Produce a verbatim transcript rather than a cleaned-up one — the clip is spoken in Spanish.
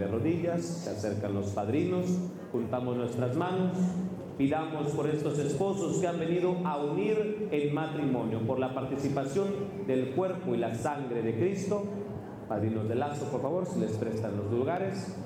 de rodillas, se acercan los padrinos, juntamos nuestras manos, pidamos por estos esposos que han venido a unir el matrimonio, por la participación del cuerpo y la sangre de Cristo. Padrinos de lazo, por favor, si les prestan los lugares.